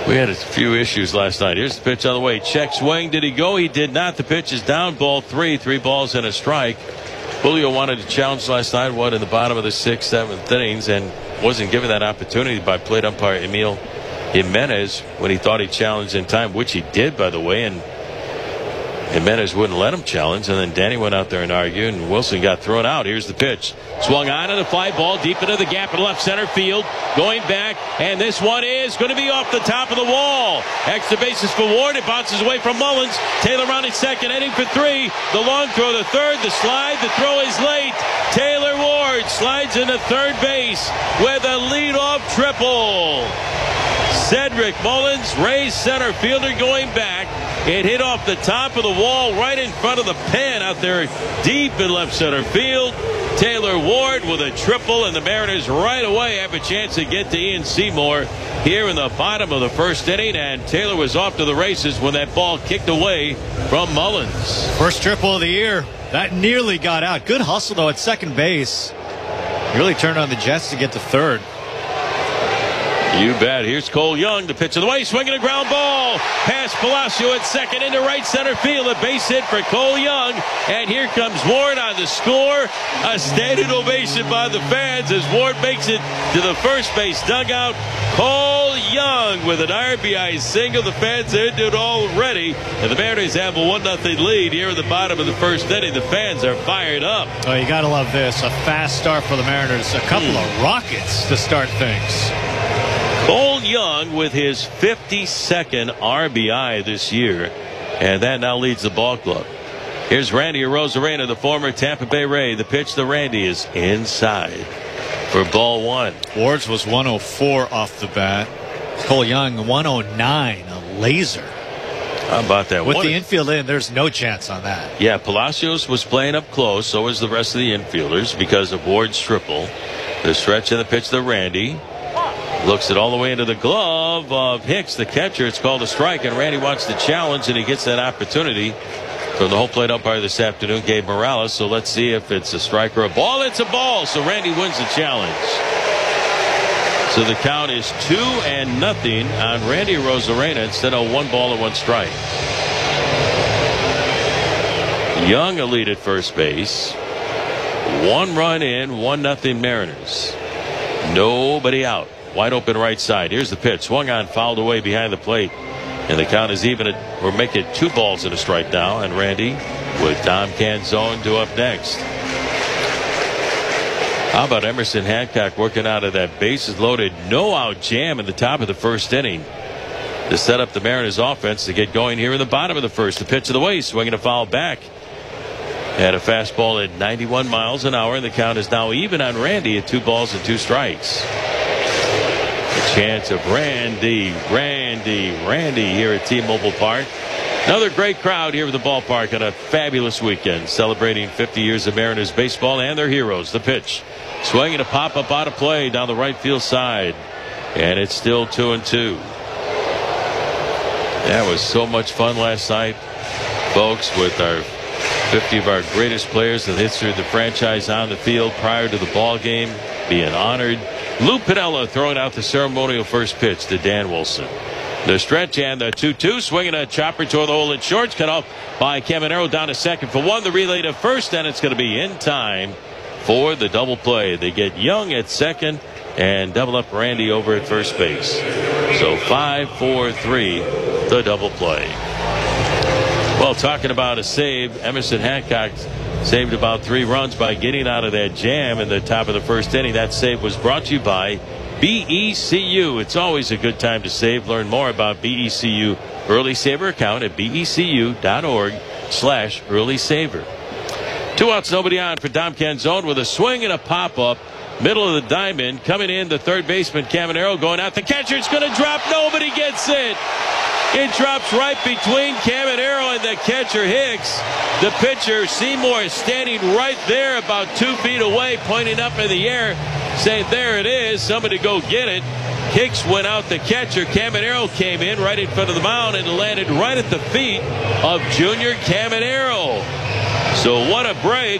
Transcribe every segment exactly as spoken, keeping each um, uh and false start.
We had a few issues last night. Here's the pitch on the way. Check swing. Did he go? He did not. The pitch is down. Ball three. Three balls and a strike. Julio wanted to challenge last night, what, in the bottom of the sixth, seventh innings, and wasn't given that opportunity by plate umpire Emil Jimenez when he thought he challenged in time, which he did, by the way, and Jimenez wouldn't let him challenge, and then Danny went out there and argued, and Wilson got thrown out. Here's the pitch. Swung on to the fly ball deep into the gap in left center field. Going back, and this one is going to be off the top of the wall. Extra bases for Ward. It bounces away from Mullins. Taylor on at second, heading for three. The long throw, the third, the slide. The throw is late. Taylor Ward slides into third base with a leadoff triple. Cedric Mullins, Rays center fielder, going back. It hit off the top of the wall right in front of the pen out there deep in left center field. Taylor Ward with a triple, and the Mariners right away have a chance to get to Ian Seymour here in the bottom of the first inning, and Taylor was off to the races when that ball kicked away from Mullins. First triple of the year. That nearly got out. Good hustle, though, at second base. He really turned on the Jets to get to third. You bet. Here's Cole Young, the pitch of the way, swinging a ground ball past Palacio at second into right center field. A base hit for Cole Young, and here comes Ward on the score. A standing ovation by the fans as Ward makes it to the first base dugout. Cole Young with an R B I single. The fans are into it already, and the Mariners have a one nothing lead here in the bottom of the first inning. The fans are fired up. Oh, you gotta love this. A fast start for the Mariners. A couple mm. of rockets to start things. Cole Young with his fifty-second R B I this year, and that now leads the ball club. Here's Randy Arozarena, the former Tampa Bay Ray. The pitch to Randy is inside for ball one. Ward's was one oh four off the bat. Cole Young one oh nine, a laser. How about that? With what the a, infield in, there's no chance on that. Yeah, Palacios was playing up close, so was the rest of the infielders because of Ward's triple. The stretch of the pitch to Randy. Looks it all the way into the glove of Hicks, the catcher. It's called a strike, and Randy wants to challenge, and he gets that opportunity from the home plate umpire this afternoon, Gabe Morales. So let's see if it's a strike or a ball. It's a ball, so Randy wins the challenge. So the count is two and nothing on Randy Arozarena instead of one ball and one strike. Young a lead at first base. One run in, one nothing Mariners. Nobody out. Wide open right side. Here's the pitch. Swung on, fouled away behind the plate. And the count is even. At, we're making two balls and a strike now. And Randy with Dom Canzone to up next. How about Emerson Hancock working out of that bases loaded, no out jam in the top of the first inning to set up the Mariners offense to get going here in the bottom of the first. The pitch of the way, swinging a foul back. Had a fastball at ninety-one miles an hour, and the count is now even on Randy at two balls and two strikes. A chance of Randy, Randy, Randy here at T-Mobile Park. Another great crowd here at the ballpark on a fabulous weekend, celebrating fifty years of Mariners baseball and their heroes. The pitch, swinging a pop-up out of play down the right field side, and it's still two and two. That was so much fun last night, folks, with our fifty of our greatest players in the history of the franchise on the field prior to the ball game, being honored. Lou Piniella throwing out the ceremonial first pitch to Dan Wilson. The stretch and the two two, swinging a chopper toward the hole in short, cut off by Caminero down to second for one. The relay to first, and it's going to be in time for the double play. They get Young at second and double up Randy over at first base. So five four three, the double play. Well, talking about a save, Emerson Hancock saved about three runs by getting out of that jam in the top of the first inning. That save was brought to you by B E C U. It's always a good time to save. Learn more about B E C U Early Saver account at becu.org slash early saver. Two outs, nobody on for Dom Canzone with a swing and a pop-up. Middle of the diamond. Coming in, the third baseman, Caminero, going out. The catcher, it's going to drop. Nobody gets it. It drops right between Caminero and the catcher, Hicks. The pitcher, Seymour, is standing right there about two feet away, pointing up in the air, saying, there it is. Somebody go get it. Hicks went out the catcher. Caminero came in right in front of the mound and landed right at the feet of Junior Caminero. So what a break.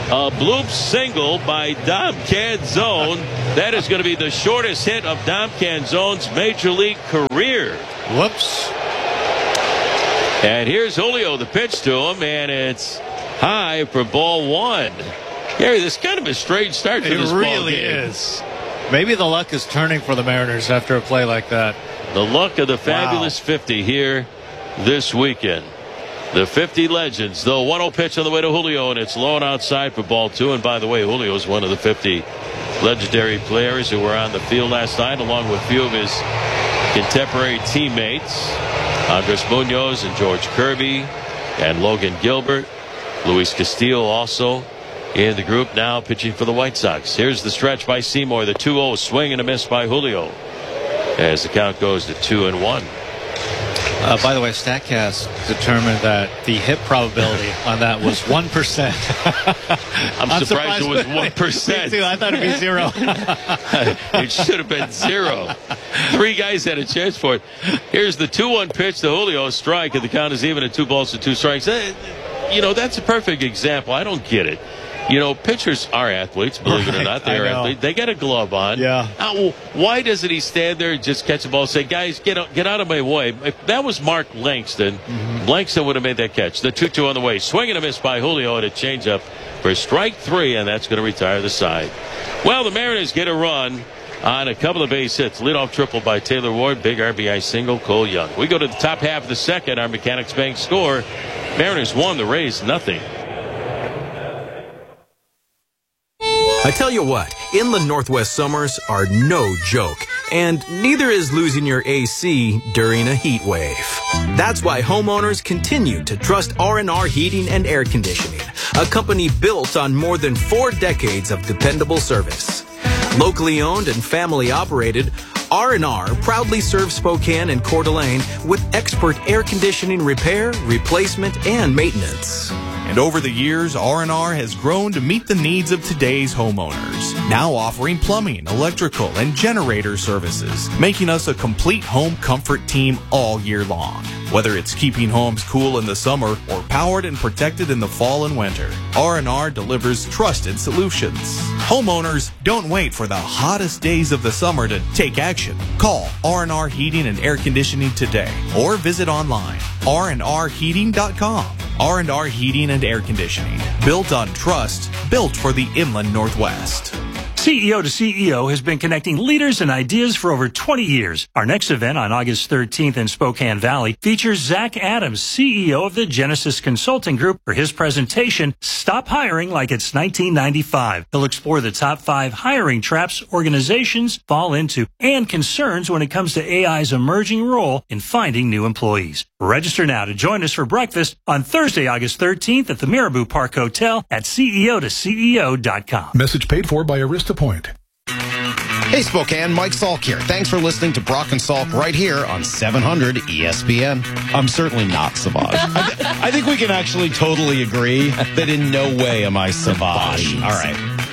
A bloop single by Dom Canzone. That is going to be the shortest hit of Dom Canzone's Major League career. Whoops. And here's Julio, the pitch to him, and it's high for ball one. Gary, this is kind of a strange start to it this really ball game. is. Maybe the luck is turning for the Mariners after a play like that. The luck of the fabulous Wow. fifty here this weekend. The fifty legends. The one oh pitch on the way to Julio, and it's low and outside for ball two. And by the way, Julio is one of the fifty legendary players who were on the field last night, along with a few of his contemporary teammates, Andres Munoz and George Kirby and Logan Gilbert. Luis Castillo also in the group, now pitching for the White Sox. Here's the stretch by Seymour. The two oh swing and a miss by Julio as the count goes to two and one. Uh, by the way, StatCast determined that the hit probability on that was one percent. I'm, I'm surprised, surprised it was one percent. Me too. I thought it would be zero. It should have been zero. Three guys had a chance for it. Here's the two one pitch to Julio, strike, and the count is even at two balls to two strikes. Uh, you know, that's a perfect example. I don't get it. You know, pitchers are athletes, believe it or not. They are athletes. They got a glove on. Yeah. Now, why doesn't he stand there and just catch the ball and say, guys, get out, get out of my way? If that was Mark Langston, mm-hmm. Langston would have made that catch. The two two on the way. Swing and a miss by Julio and a changeup for strike three, and that's going to retire the side. Well, the Mariners get a run on a couple of base hits. Leadoff triple by Taylor Ward. Big R B I single, Cole Young. We go to the top half of the second. Our Mechanics Bank score. Mariners won, the Rays nothing. I tell you what, inland Northwest summers are no joke, and neither is losing your A C during a heat wave. That's why homeowners continue to trust R and R Heating and Air Conditioning, a company built on more than four decades of dependable service. Locally owned and family operated, R and R proudly serves Spokane and Coeur d'Alene with expert air conditioning repair, replacement, and maintenance. And over the years, R and R has grown to meet the needs of today's homeowners, now offering plumbing, electrical, and generator services, making us a complete home comfort team all year long. Whether it's keeping homes cool in the summer or powered and protected in the fall and winter, R and R delivers trusted solutions. Homeowners, don't wait for the hottest days of the summer to take action. Call R and R Heating and Air Conditioning today or visit online, r and r heating dot com. R and R Heating and Air Conditioning, built on trust, built for the inland Northwest. C E O to C E O has been connecting leaders and ideas for over twenty years. Our next event on August thirteenth in Spokane Valley features Zach Adams, C E O of the Genesis Consulting Group, for his presentation, Stop Hiring Like It's nineteen ninety-five. He'll explore the top five hiring traps organizations fall into and concerns when it comes to A I's emerging role in finding new employees. Register now to join us for breakfast on Thursday, August thirteenth at the Marabou Park Hotel at C E O to C E O dot com. Message paid for by Arista Point. Hey Spokane, Mike Salk here. Thanks for listening to Brock and Salk right here on seven hundred E S P N. I'm certainly not Savage. I, th- I think we can actually totally agree that in no way am I Savage. All right.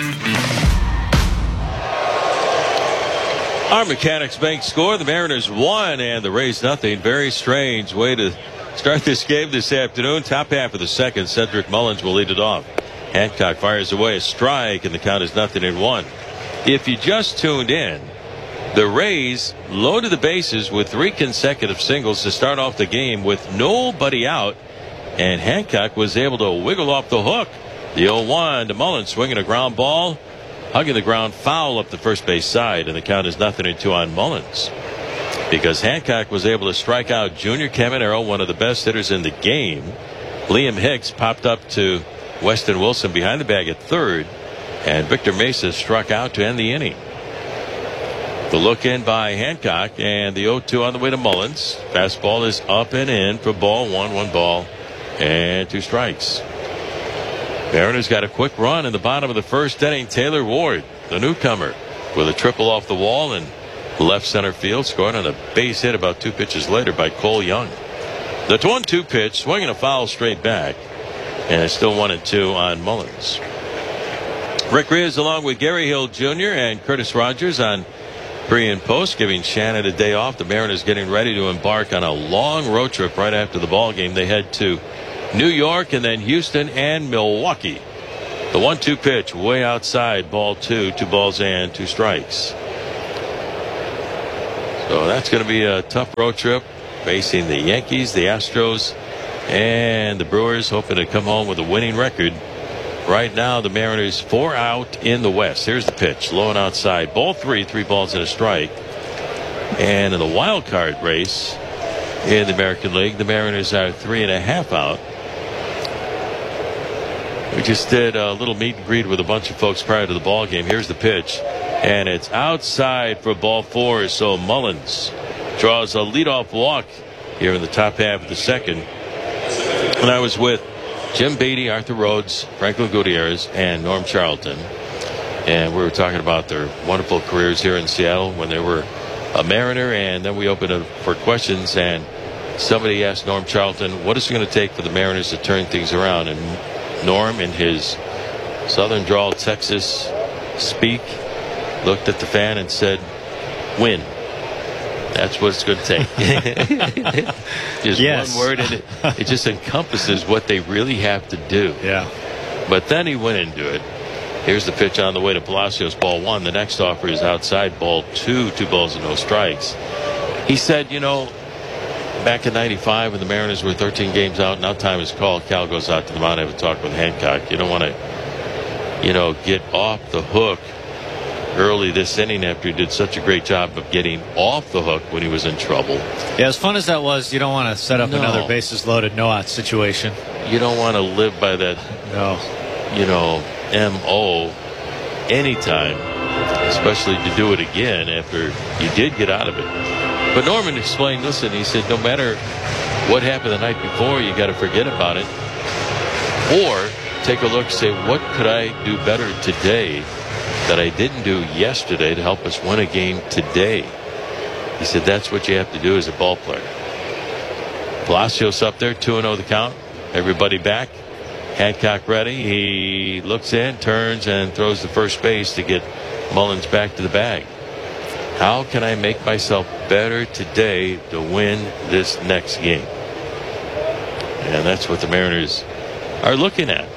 Our Mechanics Bank score. The Mariners won and the Rays nothing. Very strange way to start this game this afternoon. Top half of the second, Cedric Mullins will lead it off. Hancock fires away a strike and the count is nothing and one. If you just tuned in, the Rays loaded the bases with three consecutive singles to start off the game with nobody out, and Hancock was able to wiggle off the hook. The oh one to Mullins, swinging a ground ball, hugging the ground foul up the first base side, and the count is nothing and two on Mullins. Because Hancock was able to strike out Junior Caminero, one of the best hitters in the game. Liam Hicks popped up to Weston Wilson behind the bag at third, and Victor Mesa struck out to end the inning. The look in by Hancock, and the oh two on the way to Mullins. Fastball is up and in for ball one, one ball and two strikes. Mariners got a quick run in the bottom of the first inning. Taylor Ward, the newcomer, with a triple off the wall and left center field, scoring on a base hit about two pitches later by Cole Young. The one two pitch, swinging a foul straight back, and it's still one and two on Mullins. Rick Rios along with Gary Hill Junior and Curtis Rogers on pre and post, giving Shannon a day off. The Mariners getting ready to embark on a long road trip right after the ball game. They head to New York and then Houston and Milwaukee The one two pitch way outside, ball two, two balls and two strikes. So that's going to be a tough road trip facing the Yankees, the Astros, and the Brewers, hoping to come home with a winning record. Right now, the Mariners four out in the West. Here's the pitch, low and outside. Ball three, three balls and a strike. And in the wild card race in the American League, the Mariners are three and a half out. We just did a little meet and greet with a bunch of folks prior to the ball game. Here's the pitch, and it's outside for ball four. So Mullins draws a leadoff walk here in the top half of the second. And I was with Jim Beatty, Arthur Rhodes, Franklin Gutierrez, and Norm Charlton, and we were talking about their wonderful careers here in Seattle when they were a Mariner. And then we opened up for questions, and somebody asked Norm Charlton, what is it going to take for the Mariners to turn things around? And Norm, in his southern drawl Texas speak, looked at the fan and said, win. That's what it's going to take. Just yes. one word, and it, it just encompasses what they really have to do. Yeah. But then he went into it. Here's the pitch on the way to Palacios, ball one. The next offer is outside, ball two, two balls and no strikes. He said, you know, back in ninety-five when the Mariners were thirteen games out, now time is called. Cal goes out to the mound, have a talk with Hancock. You don't want to, you know, get off the hook early this inning after he did such a great job of getting off the hook when he was in trouble. Yeah, as fun as that was, you don't want to set up No. another bases loaded, no out situation. You don't want to live by that, No. you know, M O anytime, especially to do it again after you did get out of it. But Norman explained, listen, he said, no matter what happened the night before, you got to forget about it. Or take a look and say, what could I do better today that I didn't do yesterday to help us win a game today? He said, that's what you have to do as a ball player. Palacios up there, two and oh the count. Everybody back. Hancock ready. He looks in, turns, and throws the first base to get Mullins back to the bag. How can I make myself better today to win this next game? And that's what the Mariners are looking at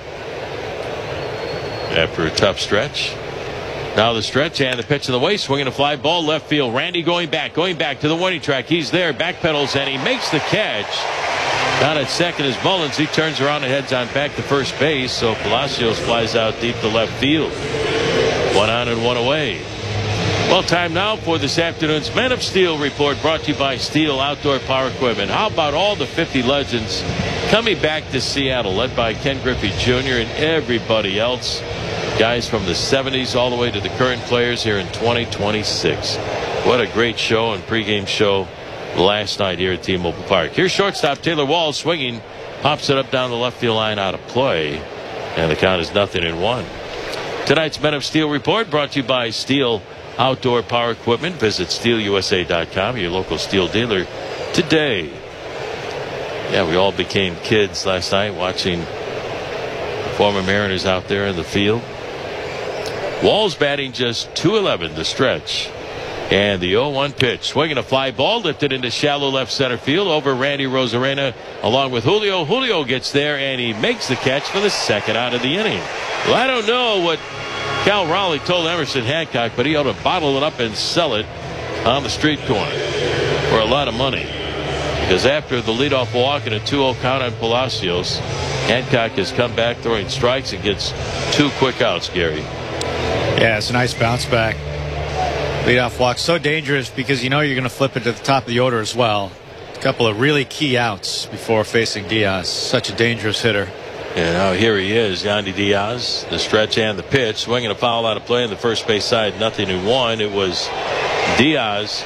after a tough stretch. Now the stretch and the pitch in the way, swinging a fly ball left field. Randy going back, going back to the warning track. He's there, backpedals, and he makes the catch. Down at second is Mullins. He turns around and heads on back to first base. So Palacios flies out deep to left field. One on and one away. Well, time now for this afternoon's Men of Steel report, brought to you by Steel Outdoor Power Equipment. How about all the fifty legends coming back to Seattle, led by Ken Griffey Junior and everybody else. Guys from the seventies all the way to the current players here in twenty twenty-six. What a great show and pregame show last night here at T-Mobile Park. Here's shortstop Taylor Wall swinging, pops it up down the left field line, out of play, and the count is nothing in one. Tonight's Men of Steel report brought to you by Steel Outdoor Power Equipment. Visit steel u s a dot com, your local steel dealer today. Yeah, we all became kids last night watching the former Mariners out there in the field. Wall's batting just two eleven the stretch. And the oh one pitch, swinging a fly ball, lifted into shallow left center field over Randy Rosarena along with Julio. Julio gets there and he makes the catch for the second out of the inning. Well, I don't know what Cal Raleigh told Emerson Hancock, but he ought to bottle it up and sell it on the street corner for a lot of money. Because after the leadoff walk and a two oh count on Palacios, Hancock has come back throwing strikes and gets two quick outs, Gary. Yeah, it's a nice bounce back. Leadoff walk, so dangerous because you know you're going to flip it to the top of the order as well. A couple of really key outs before facing Diaz. Such a dangerous hitter. And now here he is, Yandy Diaz, the stretch and the pitch, swinging a foul out of play on the first base side, nothing in one. It was Diaz,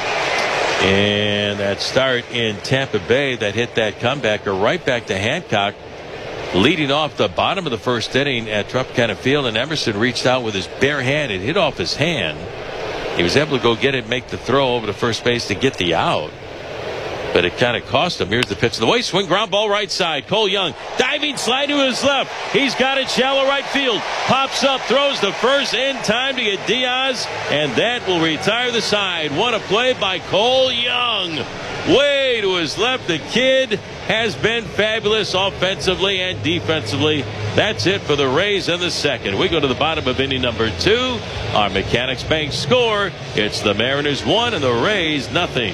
and that start in Tampa Bay that hit that comebacker right back to Hancock, leading off the bottom of the first inning at Tropicana Field, and Emerson reached out with his bare hand. It hit off his hand. He was able to go get it, make the throw over to first base to get the out. But it kind of cost him. Here's the pitch of the way. Swing, ground ball right side. Cole Young diving slide to his left. He's got it shallow right field. Pops up, throws the first in time to get Diaz. And that will retire the side. What a play by Cole Young. Way to his is left. The kid has been fabulous offensively and defensively. That's it for the Rays in the second. We go to the bottom of inning number two. Our Mechanics Bank score. It's the Mariners one and the Rays nothing.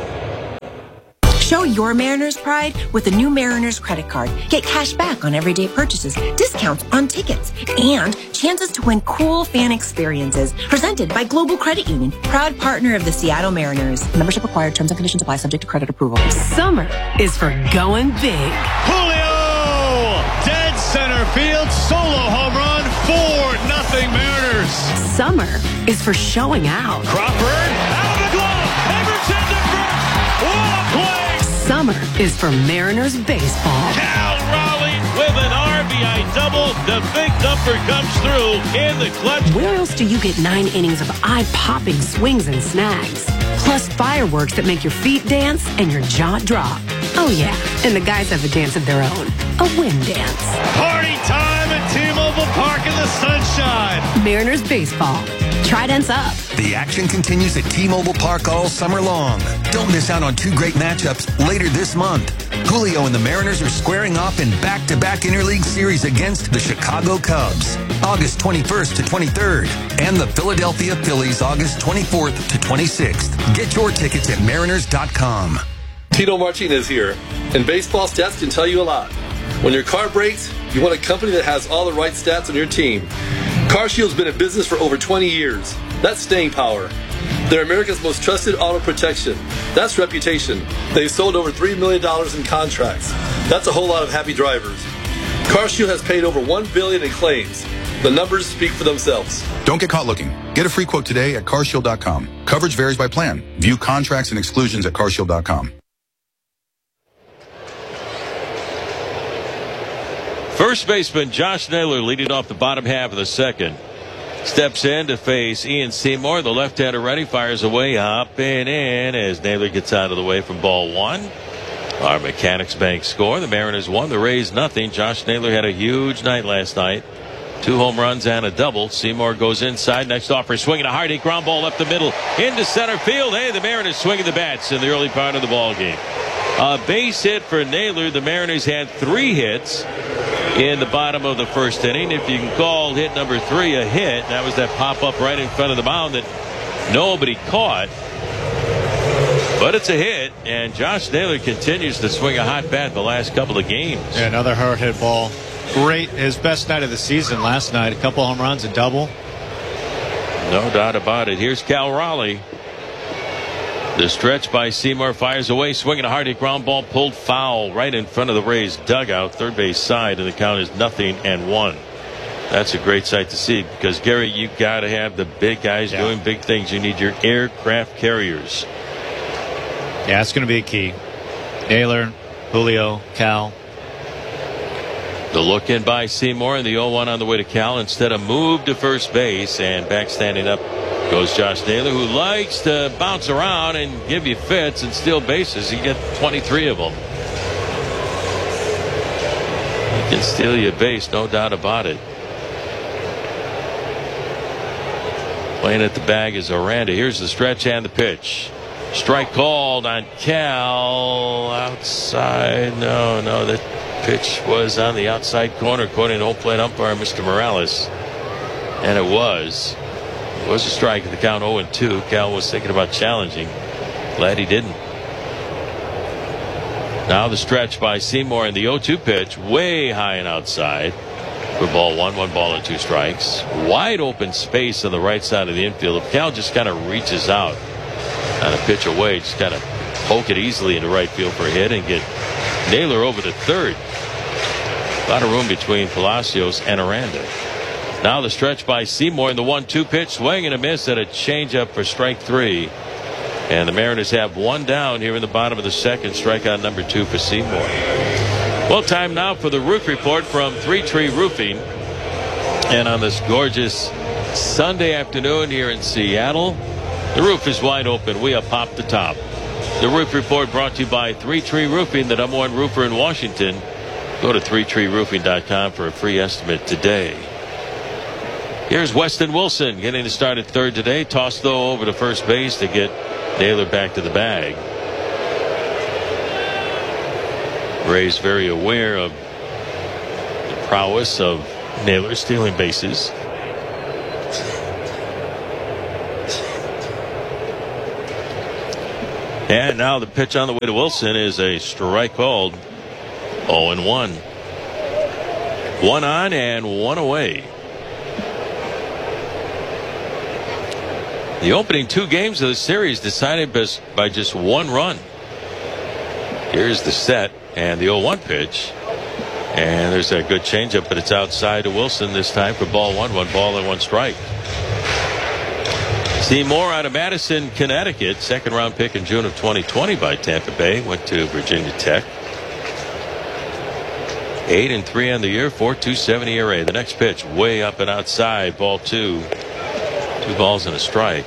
Show your Mariners pride with the new Mariners credit card. Get cash back on everyday purchases, discounts on tickets, and chances to win cool fan experiences. Presented by Global Credit Union, proud partner of the Seattle Mariners. Membership required. Terms and conditions apply. Subject to credit approval. Summer is for going big. Julio! Dead center field. Solo home run. four nothing Mariners. Summer is for showing out. Crawford out of the glove. Everton to first. What a play! Summer is for Mariners baseball. Cal Raleigh with an R B I double. The big number comes through in the clutch. Where else do you get nine innings of eye-popping swings and snags? Plus fireworks that make your feet dance and your jaw drop. Oh yeah, and the guys have a dance of their own. A wind dance. Party time at T-Mobile Park in the sunshine. Mariners baseball. Trident's up. The action continues at T-Mobile Park all summer long. Don't miss out on two great matchups later this month. Julio and the Mariners are squaring off in back-to-back interleague series against the Chicago Cubs, August twenty-first to twenty-third, and the Philadelphia Phillies, August twenty-fourth to twenty-sixth. Get your tickets at mariners dot com. Tito Martinez here, and baseball stats can tell you a lot. When your car breaks, you want a company that has all the right stats on your team. CarShield's been in business for over twenty years. That's staying power. They're America's most trusted auto protection. That's reputation. They've sold over three million dollars in contracts. That's a whole lot of happy drivers. CarShield has paid over one billion dollars in claims. The numbers speak for themselves. Don't get caught looking. Get a free quote today at car shield dot com. Coverage varies by plan. View contracts and exclusions at car shield dot com. First baseman Josh Naylor leading off the bottom half of the second. Steps in to face Ian Seymour. The left-hander ready, fires away, hopping in as Naylor gets out of the way from ball one. Our Mechanics Bank score. The Mariners won. The Rays nothing. Josh Naylor had a huge night last night. Two home runs and a double. Seymour goes inside. Next offer, swinging a hard hit ground ball up the middle into center field. Hey, the Mariners swinging the bats in the early part of the ball game. A base hit for Naylor. The Mariners had three hits in the bottom of the first inning. If you can call hit number three a hit, that was that pop up right in front of the mound that nobody caught. But it's a hit, and Josh Naylor continues to swing a hot bat the last couple of games. Yeah, another hard hit ball. Great, his best night of the season last night. A couple home runs, a double. No doubt about it. Here's Cal Raleigh. The stretch by Seymour, fires away, swinging a hard hit ground ball, pulled foul right in front of the Rays dugout, third base side, and the count is nothing and one. That's a great sight to see because, Gary, you got to have the big guys yeah. doing big things. You need your aircraft carriers. Yeah, it's going to be a key. Naylor, Julio, Cal. The look in by Seymour, and the oh one on the way to Cal. Instead of move to first base, and back standing up goes Josh Naylor, who likes to bounce around and give you fits and steal bases. He gets twenty-three of them. He can steal you a base, no doubt about it. Playing at the bag is Aranda. Here's the stretch and the pitch. Strike called on Cal. Outside. No, no, that pitch was on the outside corner, according to home plate umpire Mister Morales. And it was. It was a strike at the count oh and two. Cal was thinking about challenging. Glad he didn't. Now the stretch by Seymour and the oh two pitch, way high and outside. For ball one, one ball and two strikes. Wide open space on the right side of the infield. If Cal just kind of reaches out on a pitch away, just kind of poke it easily into right field for a hit and get Naylor over to third. A lot of room between Palacios and Aranda. Now the stretch by Seymour and the one two pitch, swing and a miss at a changeup for strike three. And the Mariners have one down here in the bottom of the second. Strikeout number two for Seymour. Well, time now for the roof report from Three Tree Roofing. And on this gorgeous Sunday afternoon here in Seattle, the roof is wide open. We have popped the top. The roof report brought to you by Three Tree Roofing, the number one roofer in Washington. Go to three tree roofing dot com for a free estimate today. Here's Weston Wilson getting to start at third today. Toss though over to first base to get Naylor back to the bag. Rays very aware of the prowess of Naylor stealing bases. And now the pitch on the way to Wilson is a strike called. oh and one. One on and one away. The opening two games of the series decided by just one run. Here's the set and the oh one pitch. And there's a good changeup, but it's outside to Wilson this time for ball one. One ball and one strike. Seymour out of Madison, Connecticut. Second round pick in June of twenty twenty by Tampa Bay. Went to Virginia Tech. Eight and three on the year, four point two seven E R A. The next pitch way up and outside, ball two. Two balls and a strike.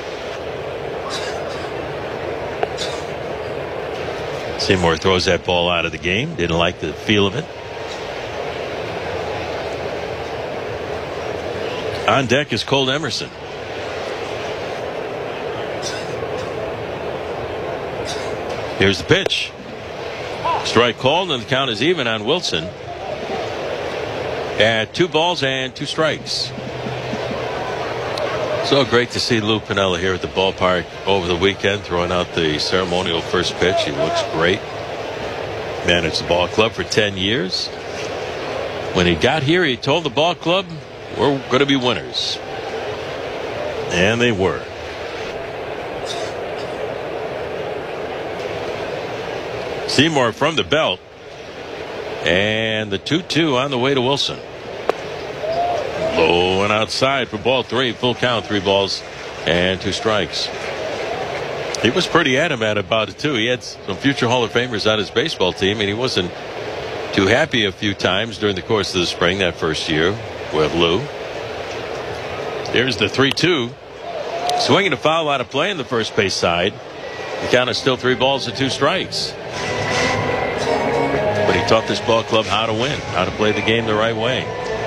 Seymour throws that ball out of the game. Didn't like the feel of it. On deck is Cole Emerson. Here's the pitch. Strike called, and the count is even on Wilson at two balls and two strikes. So great to see Lou Piniella here at the ballpark over the weekend, throwing out the ceremonial first pitch. He looks great. Managed the ball club for ten years. When he got here, he told the ball club, we're going to be winners. And they were. Seymour from the belt. And the two two on the way to Wilson. Low and outside for ball three. Full count, three balls and two strikes. He was pretty adamant about it, too. He had some future Hall of Famers on his baseball team, and he wasn't too happy a few times during the course of the spring that first year with Lou. Here's the three two. Swinging a foul out of play in the first base side. The count is still three balls and two strikes. But he taught this ball club how to win, how to play the game the right way.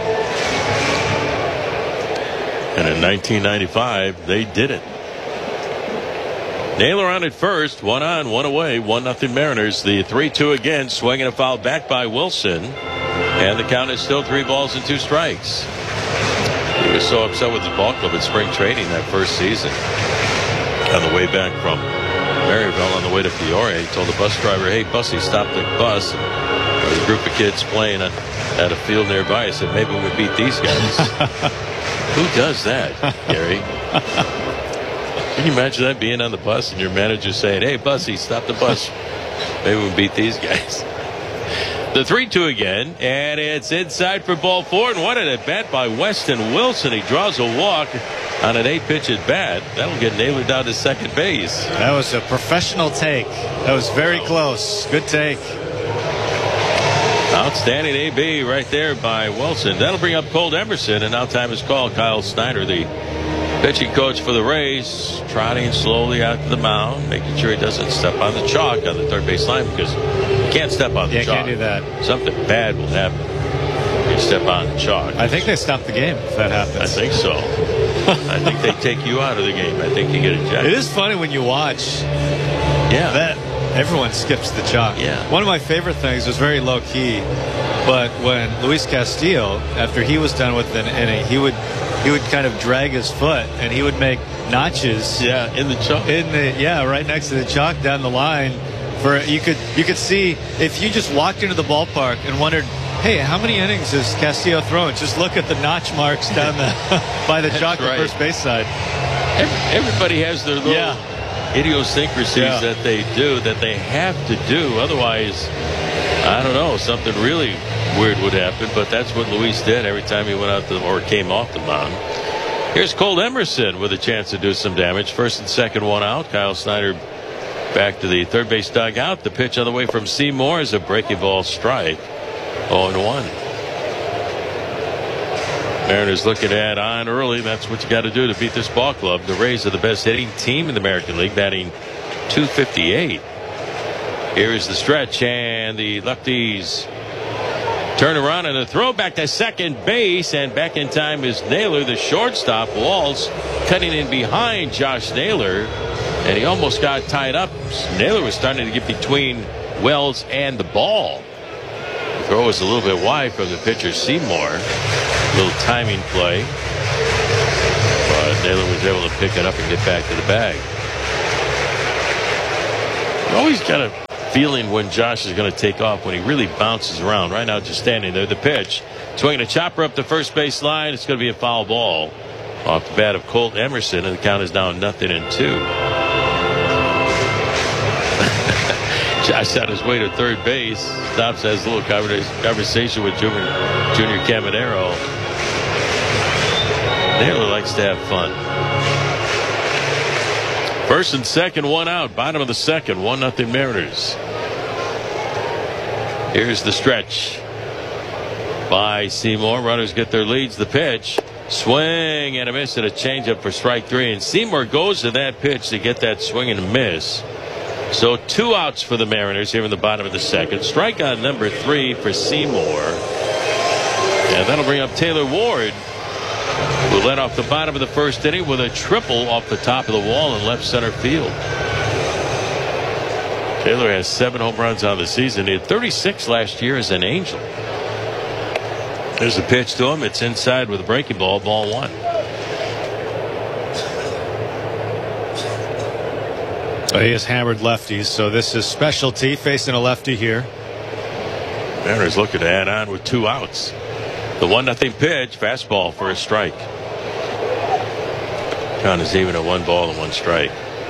And in nineteen ninety-five, they did it. Naylor on at first, one on, one away, one nothing Mariners. The three two again, swinging a foul back by Wilson. And the count is still three balls and two strikes. He was so upset with his ball club at spring training that first season. On the way back from Maryville on the way to Peoria, he told the bus driver, hey, Bussy, stop the bus. And there was a group of kids playing at, at a field nearby. I said, maybe we beat these guys. Who does that, Gary? Can you imagine that, being on the bus and your manager saying, hey, Bussy, stop the bus. Maybe we beat these guys. The three two again, and it's inside for ball four. And what an at-bat by Weston Wilson. He draws a walk on an eight-pitch at-bat. That'll get Naylor down to second base. That was a professional take. That was very close. Good take. Outstanding A B right there by Wilson. That'll bring up Cole Emerson, and now time is called. Kyle Snyder, the pitching coach for the Rays, trotting slowly out to the mound, making sure he doesn't step on the chalk on the third base line, because you can't step on the yeah, chalk. Can't do that. Something bad will happen if you step on the chalk. I think they stop the game if that happens. I think so. I think they take you out of the game. I think you get ejected. It is funny when you watch. Yeah. That everyone skips the chalk. Yeah. One of my favorite things was very low key, but when Luis Castillo, after he was done with an inning, he would he would kind of drag his foot and he would make notches. Yeah, in the chalk. In the yeah, right next to the chalk down the line. For you could you could see if you just walked into the ballpark and wondered, hey, how many innings is Castillo throwing? Just look at the notch marks down the by the chalk right. The first base side. Everybody has their little yeah. idiosyncrasies yeah. that they do that they have to do. Otherwise, I don't know, something really weird would happen. But that's what Luis did every time he went out the, or came off the mound. Here's Cole Emerson with a chance to do some damage. First and second, one out. Kyle Snyder back to the third base dugout. The pitch on the way from Seymour is a breaking ball strike. oh and one. Mariners looking at on early. That's what you got to do to beat this ball club. The Rays are the best hitting team in the American League, batting two fifty-eight. Here is the stretch, and the lefties turn around, and a throw back to second base, and back in time is Naylor, the shortstop. Walls cutting in behind Josh Naylor, and he almost got tied up. Naylor was starting to get between Wells and the ball. The throw was a little bit wide from the pitcher Seymour. A little timing play. But Naylor was able to pick it up and get back to the bag. You always got a feeling when Josh is going to take off, when he really bounces around. Right now, just standing there. The pitch. Swinging a chopper up the first base line. It's going to be a foul ball off the bat of Colt Emerson, and the count is down nothing and two. Josh on his way to third base. Stops, has a little conversation with Junior, Junior Caminero. Naylor likes to have fun. First and second, one out. Bottom of the second, one nothing Mariners. Here's the stretch by Seymour. Runners get their leads. The pitch. Swing and a miss and a changeup for strike three. And Seymour goes to that pitch to get that swing and a miss. So two outs for the Mariners here in the bottom of the second. Strikeout number three for Seymour. And that'll bring up Taylor Ward, who led off the bottom of the first inning with a triple off the top of the wall in left center field. Taylor has seven home runs on the season. He had thirty-six last year as an Angel. There's a pitch to him. It's inside with a breaking ball. Ball one. So he has hammered lefties. So this is specialty, facing a lefty here. Mariners looking to add on with two outs. The one nothing pitch. Fastball for a strike. Count is even at one ball and one strike.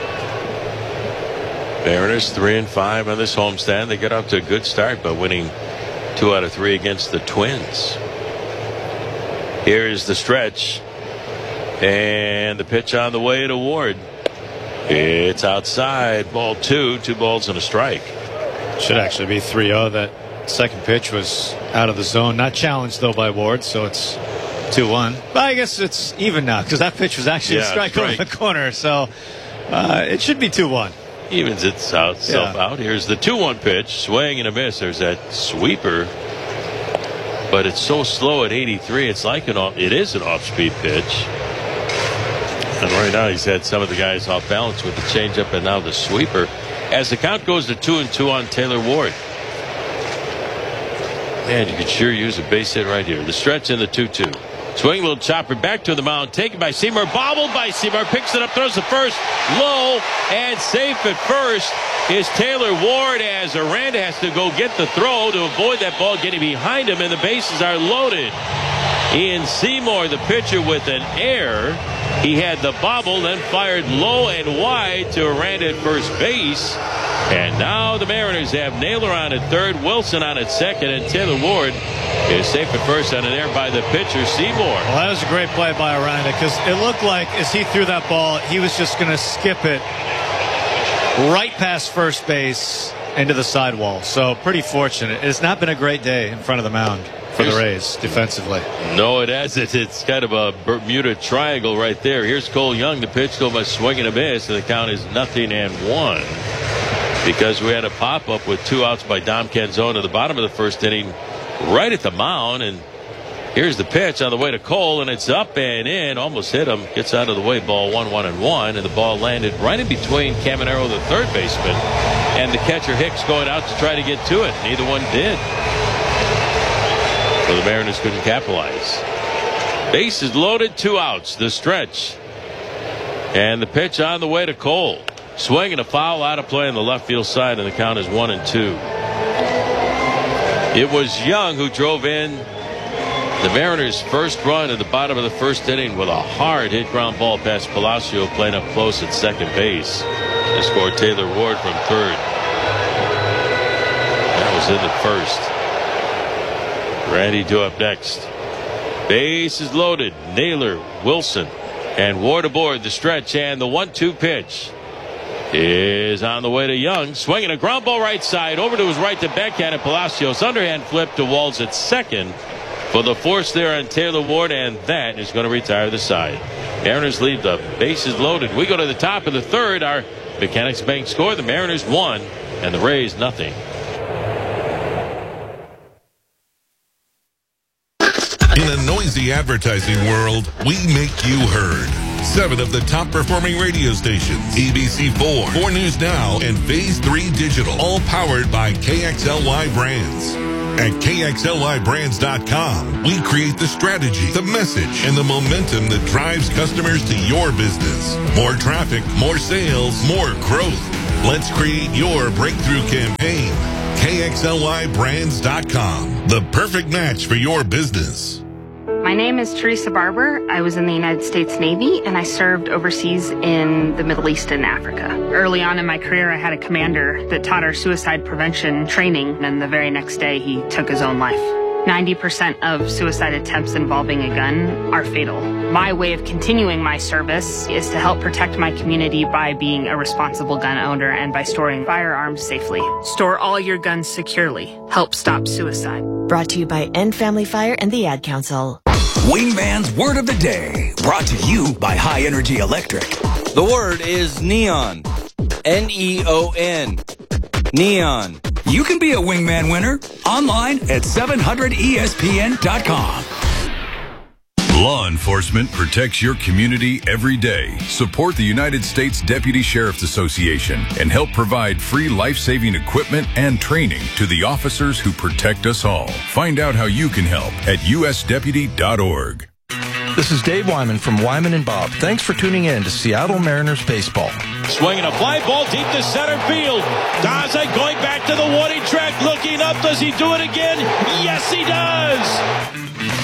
Mariners three and five on this homestand. They get off to a good start by winning two out of three against the Twins. Here's the stretch. And the pitch on the way to Ward. It's outside. Ball two. Two balls and a strike. Should actually be three oh. That second pitch was out of the zone. Not challenged, though, by Ward. So it's two one. But I guess it's even now because that pitch was actually yeah, a strike over the corner. So uh, it should be two one. Evens itself yeah. out. Here's the two one pitch. Swing and a miss. There's that sweeper. But it's so slow at eighty-three. It's like an off, it is an off-speed pitch. And right now he's had some of the guys off balance with the changeup and now the sweeper. As the count goes to two and two on Taylor Ward. Man, you could sure use a base hit right here. The stretch in the two two. Swing, little chopper back to the mound. Taken by Seymour. Bobbled by Seymour. Picks it up. Throws the first. Low and safe at first is Taylor Ward as Aranda has to go get the throw to avoid that ball getting behind him, and the bases are loaded. Ian Seymour, the pitcher, with an error. He had the bobble, then fired low and wide to Aranda at first base. And now the Mariners have Naylor on at third, Wilson on at second, and Taylor Ward is safe at first on an error by the pitcher, Seymour. Well, that was a great play by Aranda because it looked like as he threw that ball, he was just going to skip it right past first base into the sidewall. So pretty fortunate. It's not been a great day in front of the mound for the Rays defensively. No, it hasn't. It's kind of a Bermuda triangle right there. Here's Cole Young. The pitch go by swing and a miss, and the count is nothing and one. Because we had a pop-up with two outs by Dom Canzone at the bottom of the first inning, right at the mound. And here's the pitch on the way to Cole, and it's up and in. Almost hit him. Gets out of the way. Ball one, one, and one. And the ball landed right in between Caminero, the third baseman, and the catcher Hicks going out to try to get to it. Neither one did. So the Mariners couldn't capitalize. Bases loaded, two outs. The stretch. And the pitch on the way to Cole. Swing and a foul out of play on the left field side, and the count is one and two. It was Young who drove in the Mariners' first run at the bottom of the first inning with a hard hit ground ball past Palacio, playing up close at second base. They scored Taylor Ward from third. That was in the first. Randy Do up next. Base is loaded. Naylor, Wilson, and Ward aboard. The stretch and the one two pitch is on the way to Young. Swinging a ground ball right side over to his right to backhand, and Palacios underhand flip to Walls at second for the force there on Taylor Ward, and that is going to retire the side. Mariners lead, the bases loaded. We go to the top of the third. Our Mechanics Bank score. The Mariners won and the Rays nothing. In a noisy advertising world, we make you heard. Seven of the top performing radio stations. A B C four, four News Now, and Phase three Digital. All powered by K X L Y Brands. At K X L Y brands dot com, we create the strategy, the message, and the momentum that drives customers to your business. More traffic, more sales, more growth. Let's create your breakthrough campaign. K X L Y brands dot com, the perfect match for your business. My name is Teresa Barber. I was in the United States Navy, and I served overseas in the Middle East and Africa. Early on in my career, I had a commander that taught our suicide prevention training, and the very next day, he took his own life. ninety percent of suicide attempts involving a gun are fatal. My way of continuing my service is to help protect my community by being a responsible gun owner and by storing firearms safely. Store all your guns securely. Help stop suicide. Brought to you by End Family Fire and the Ad Council. Wingman's Word of the Day, brought to you by High Energy Electric. The word is neon. N E O N. Neon. You can be a Wingman winner online at seven hundred E S P N dot com. Law enforcement protects your community every day. Support the United States Deputy Sheriff's Association and help provide free life-saving equipment and training to the officers who protect us all. Find out how you can help at U S deputy dot org. This is Dave Wyman from Wyman and Bob. Thanks for tuning in to Seattle Mariners baseball. Swinging a fly ball deep to center field. Daza going back to the warning track, looking up. Does he do it again? Yes, he does.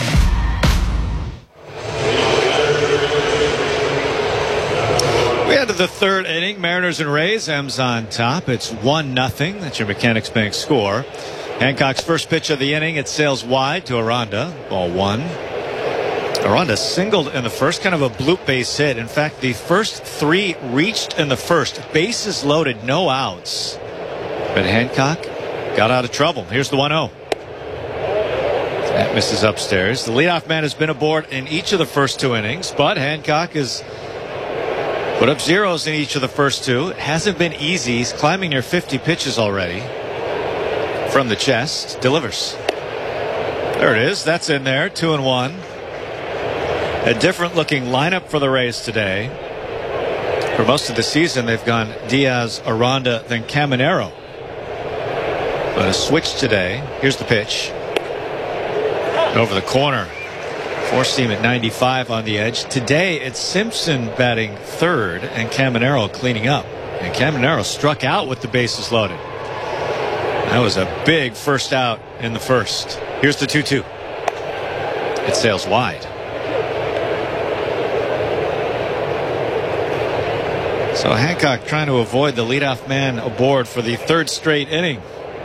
We head to the third inning. Mariners and Rays. M's on top. It's one nothing. That's your Mechanics Bank score. Hancock's first pitch of the inning. It sails wide to Aranda. Ball one. Aranda singled in the first, kind of a bloop base hit. In fact, the first three reached in the first. Bases loaded, no outs. But Hancock got out of trouble. Here's the one oh. That misses upstairs. The leadoff man has been aboard in each of the first two innings, but Hancock has put up zeros in each of the first two. It hasn't been easy. He's climbing near fifty pitches already. From the chest, delivers. There it is. That's in there. Two and one. A different looking lineup for the Rays today. For most of the season, they've gone Diaz, Aranda, then Caminero. But a switch today. Here's the pitch. Over the corner. Four seam at ninety-five on the edge. Today, it's Simpson batting third and Caminero cleaning up. And Caminero struck out with the bases loaded. That was a big first out in the first. Here's the two two. It sails wide. So Hancock trying to avoid the leadoff man aboard for the third straight inning.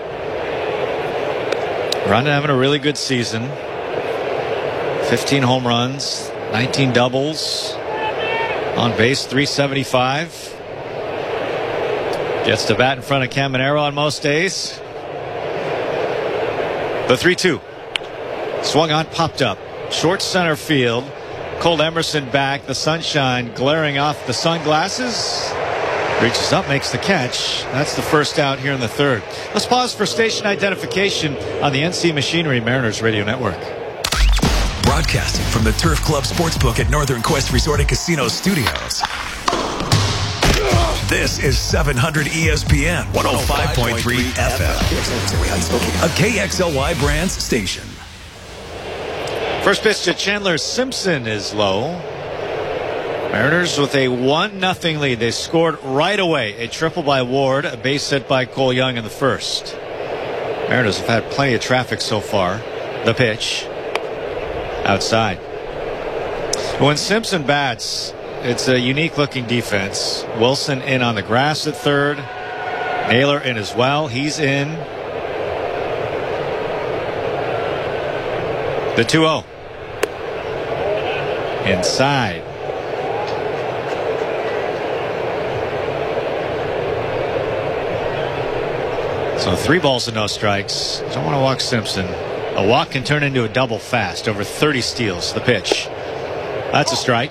Aranda having a really good season. fifteen home runs, nineteen doubles, on base three seventy-five. Gets to bat in front of Caminero on most days. The three two. Swung on, popped up. Short center field. Cole Emerson back. The sunshine glaring off the sunglasses. Reaches up, makes the catch. That's the first out here in the third. Let's pause for station identification on the N C Machinery Mariners Radio Network. Broadcasting from the Turf Club Sportsbook at Northern Quest Resort and Casino Studios. This is seven hundred E S P N one oh five point three F M, a K X L Y Brands station. First pitch to Chandler Simpson is low. Mariners with a one nothing lead. They scored right away. A triple by Ward, a base hit by Cole Young in the first. Mariners have had plenty of traffic so far. The pitch. Outside. When Simpson bats, it's a unique looking defense. Wilson in on the grass at third. Naylor in as well. He's in. The two oh. Inside. So three balls and no strikes. Don't want to walk Simpson. A walk can turn into a double fast. Over thirty steals. The pitch. That's a strike.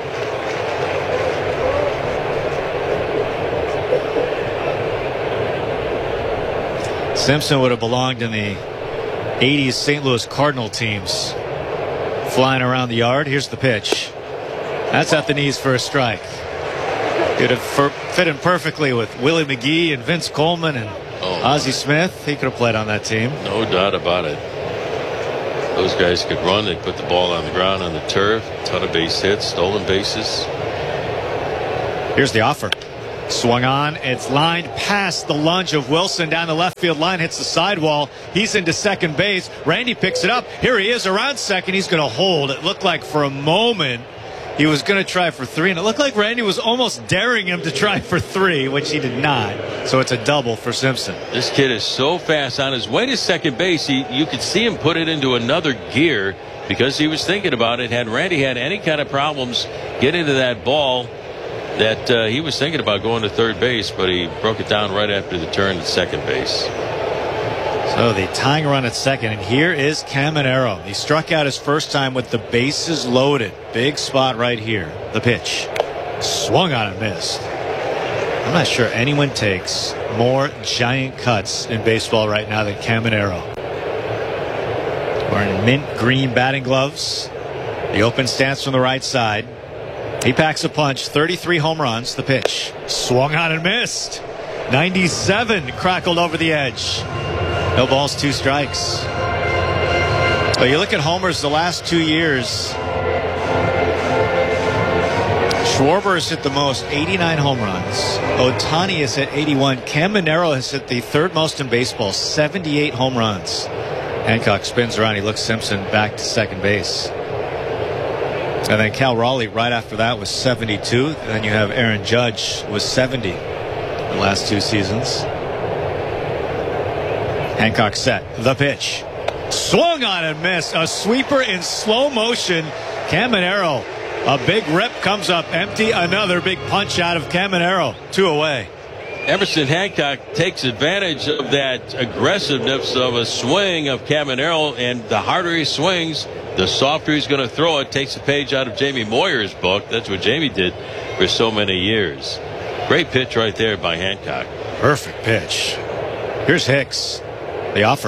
Simpson would have belonged in the eighties Saint Louis Cardinal teams. Flying around the yard. Here's the pitch. That's at the knees for a strike. Could have fit in perfectly with Willie McGee and Vince Coleman and oh, Ozzie Smith. He could have played on that team. No doubt about it. Those guys could run. They put the ball on the ground on the turf. A ton of base hits, stolen bases. Here's the offer. Swung on. It's lined past the lunge of Wilson down the left field line. Hits the sidewall. He's into second base. Randy picks it up. Here he is around second. He's going to hold. It looked like for a moment he was going to try for three, and it looked like Randy was almost daring him to try for three, which he did not. So it's a double for Simpson. This kid is so fast. On his way to second base, he, you could see him put it into another gear because he was thinking about it. Had Randy had any kind of problems getting to that ball, that uh, he was thinking about going to third base, but he broke it down right after the turn to second base. So the tying run at second, and here is Caminero. He struck out his first time with the bases loaded. Big spot right here. The pitch. Swung on and missed. I'm not sure anyone takes more giant cuts in baseball right now than Caminero. Wearing mint green batting gloves. The open stance from the right side. He packs a punch. thirty-three home runs. The pitch. Swung on and missed. ninety-seven crackled over the edge. No balls, two strikes. But you look at homers the last two years. Schwarber has hit the most, eighty-nine home runs. Ohtani has hit eighty-one. Caminero has hit the third most in baseball, seventy-eight home runs. Hancock spins around. He looks Simpson back to second base. And then Cal Raleigh right after that was seventy-two. And then you have Aaron Judge was seventy the last two seasons. Hancock set. The pitch. Swung on and missed. A sweeper in slow motion. Caminero. A big rip comes up empty. Another big punch out of Caminero. Two away. Emerson Hancock takes advantage of that aggressiveness of a swing of Caminero, and the harder he swings, the softer he's going to throw it. Takes a page out of Jamie Moyer's book. That's what Jamie did for so many years. Great pitch right there by Hancock. Perfect pitch. Here's Hicks. The offer.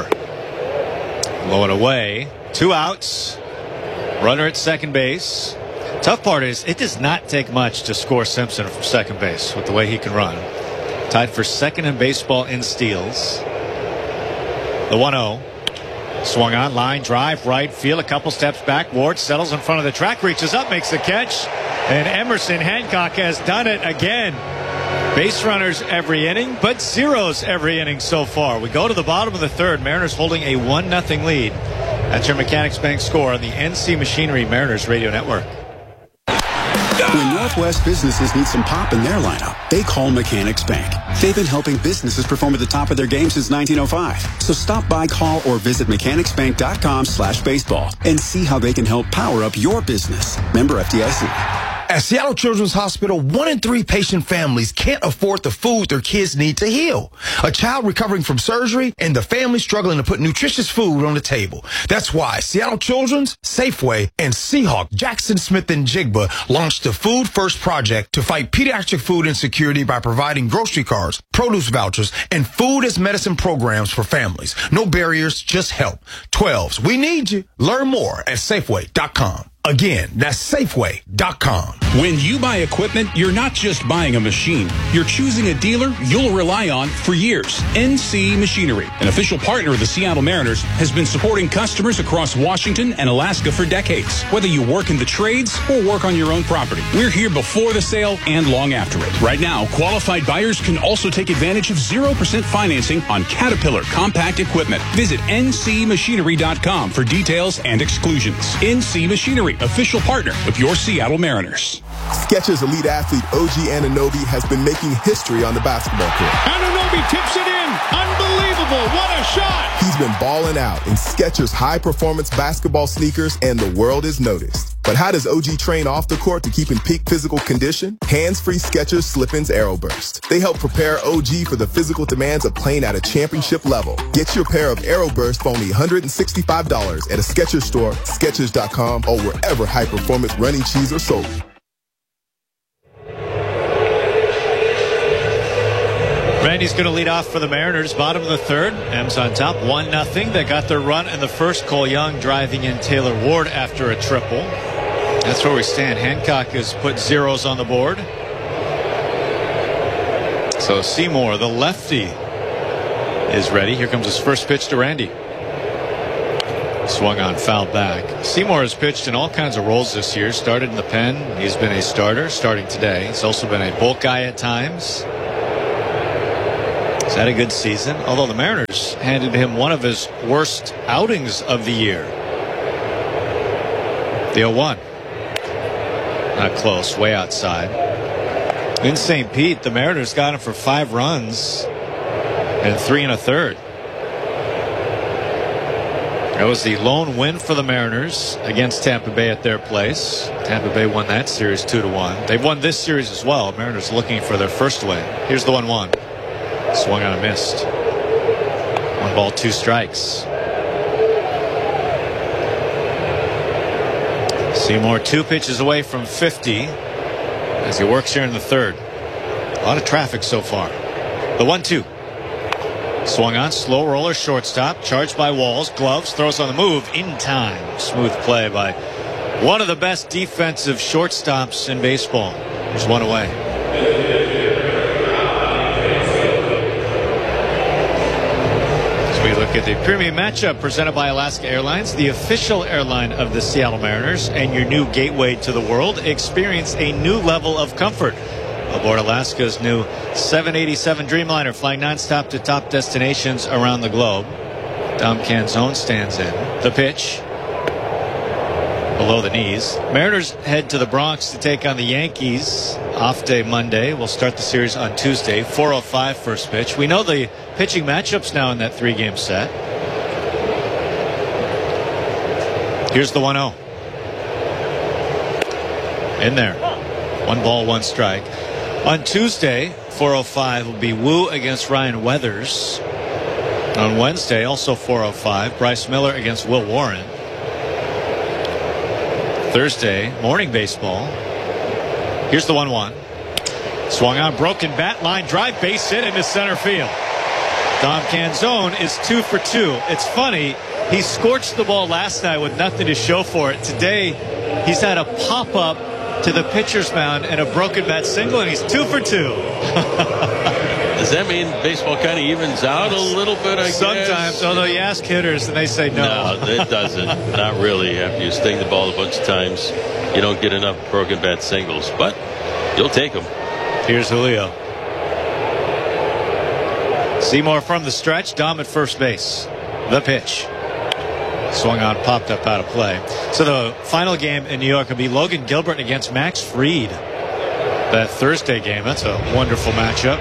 Low and away. Two outs. Runner at second base. Tough part is it does not take much to score Simpson from second base with the way he can run. Tied for second in baseball in steals. The one oh. Swung on, line drive, right field, a couple steps back. Ward settles in front of the track, reaches up, makes the catch. And Emerson Hancock has done it again. Base runners every inning, but zeros every inning so far. We go to the bottom of the third. Mariners holding a one nothing lead. That's your Mechanics Bank score on the N C Machinery Mariners Radio Network. When Northwest businesses need some pop in their lineup, they call Mechanics Bank. They've been helping businesses perform at the top of their game since nineteen oh five. So stop by, call, or visit mechanicsbank.com slash baseball and see how they can help power up your business. Member F D I C. At Seattle Children's Hospital, one in three patient families can't afford the food their kids need to heal. A child recovering from surgery and the family struggling to put nutritious food on the table. That's why Seattle Children's, Safeway, and Seahawk, Jackson Smith and Jigba launched the Food First Project to fight pediatric food insecurity by providing grocery cards, produce vouchers, and food as medicine programs for families. No barriers, just help. twelves, we need you. Learn more at Safeway dot com. Again, that's Safeway dot com. When you buy equipment, you're not just buying a machine. You're choosing a dealer you'll rely on for years. N C Machinery, an official partner of the Seattle Mariners, has been supporting customers across Washington and Alaska for decades. Whether you work in the trades or work on your own property, we're here before the sale and long after it. Right now, qualified buyers can also take advantage of zero percent financing on Caterpillar compact equipment. Visit N C machinery dot com for details and exclusions. N C Machinery, official partner of your Seattle Mariners. Skechers elite athlete O G Anunoby has been making history on the basketball court. Anunoby tips it in. Unbelievable. What a shot. He's been balling out in Skechers high-performance basketball sneakers, and the world has noticed. But how does O G train off the court to keep in peak physical condition? Hands-free Skechers Slip-ins AeroBurst. They help prepare O G for the physical demands of playing at a championship level. Get your pair of AeroBurst for only one hundred sixty-five dollars at a Skechers store, Skechers dot com, or wherever high-performance running shoes are sold. Randy's going to lead off for the Mariners. Bottom of the third. M's on top. one nothing. They got their run in the first. Cole Young driving in Taylor Ward after a triple. That's where we stand. Hancock has put zeros on the board. So Seymour, the lefty, is ready. Here comes his first pitch to Randy. Swung on, fouled back. Seymour has pitched in all kinds of roles this year. Started in the pen. He's been a starter, starting today. He's also been a bulk guy at times. He's had a good season, although the Mariners handed him one of his worst outings of the year. The oh one. Not close, way outside. In Saint Pete, the Mariners got him for five runs and three and a third. That was the lone win for the Mariners against Tampa Bay at their place. Tampa Bay won that series two to one. They've won this series as well. Mariners looking for their first win. Here's the one one. Swung on a missed. One ball, two strikes. Seymour two pitches away from fifty as he works here in the third. A lot of traffic so far. The one two. Swung on, slow roller, shortstop, charged by Walls, gloves, throws on the move, in time. Smooth play by one of the best defensive shortstops in baseball. There's one away. As we look at the premium matchup presented by Alaska Airlines, the official airline of the Seattle Mariners, and your new gateway to the world. Experience a new level of comfort aboard Alaska's new seven eighty-seven Dreamliner, flying nonstop to top destinations around the globe. Dom Canzone stands in. The pitch below the knees. Mariners head to the Bronx to take on the Yankees. Off day Monday. We'll start the series on Tuesday. four oh five first pitch. We know the pitching matchups now in that three-game set. Here's the one oh. In there. One ball, one strike. On Tuesday, four oh five will be Wu against Ryan Weathers. On Wednesday, also four oh five, Bryce Miller against Will Warren. Thursday, morning baseball. Here's the one one. Swung on, broken bat, line drive, base hit into center field. Dom Canzone is two for two. It's funny, he scorched the ball last night with nothing to show for it. Today, he's had a pop-up to the pitcher's mound and a broken bat single, and he's two for two. Does that mean baseball kind of evens out a little bit, I Sometimes, guess? although you ask hitters and they say no. No, it doesn't. Not really. After you sting the ball a bunch of times, you don't get enough broken bat singles, but you'll take them. Here's Julio. Seymour from the stretch, Dom at first base. The pitch. Swung on, popped up out of play. So the final game in New York will be Logan Gilbert against Max Fried. That Thursday game, that's a wonderful matchup.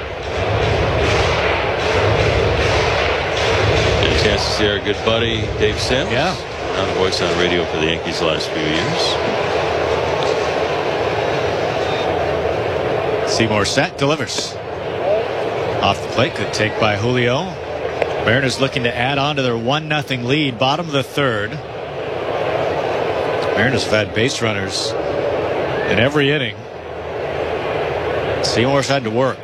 Get a chance to see our good buddy Dave Sims. Yeah. Now the voice on radio for the Yankees the last few years. Seymour set, delivers. Off the plate, good take by Julio. Mariners looking to add on to their one nothing lead. Bottom of the third. Mariners have had base runners in every inning. Seymour's had to work.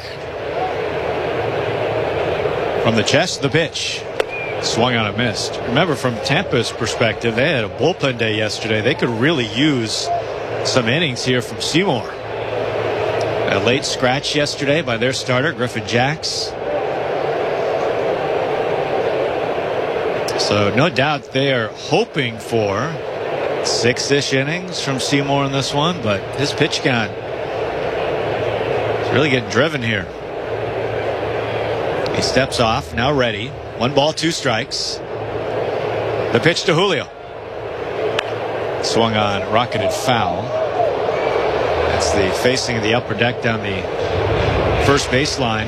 From the chest, the pitch. Swung on a missed. Remember, from Tampa's perspective, they had a bullpen day yesterday. They could really use some innings here from Seymour. A late scratch yesterday by their starter, Griffin Jacks. So no doubt they are hoping for six-ish innings from Seymour in this one, but his pitch count is really getting driven here. He steps off, now ready. One ball, two strikes. The pitch to Julio. Swung on, rocketed foul. That's the facing of the upper deck down the first baseline.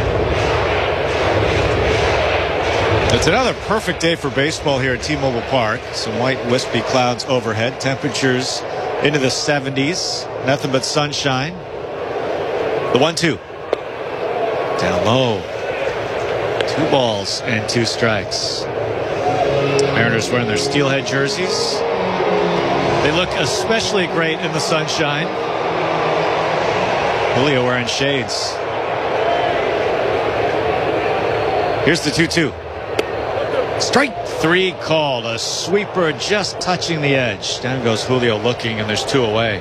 It's another perfect day for baseball here at T-Mobile Park. Some white wispy clouds overhead. Temperatures into the seventies. Nothing but sunshine. The one two. Down low. Two balls and two strikes. Mariners wearing their steelhead jerseys. They look especially great in the sunshine. Julio wearing shades. Here's the two two. Strike three called. A sweeper just touching the edge. Down goes Julio looking, and there's two away.